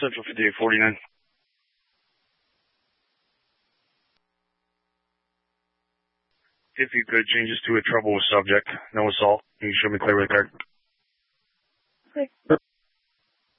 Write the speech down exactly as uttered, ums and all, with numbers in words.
Central fifty-eight forty-nine. If you could change this to a trouble with subject, no assault. You can show me clear with the card. Okay.